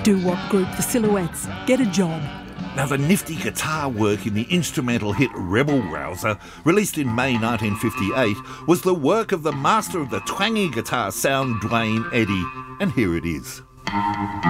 doo-wop group The Silhouettes. Get a job. Now, the nifty guitar work in the instrumental hit Rebel Rouser, released in May 1958, was the work of the master of the twangy guitar sound, Duane Eddy. And here it is.